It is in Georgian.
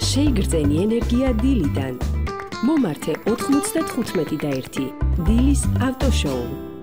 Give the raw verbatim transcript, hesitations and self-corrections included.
შეიგრძენი ენერგია დილიდან. მომართე ოთხმოცდათხუთმეტი და ერთი. დილის ავტოშოუ.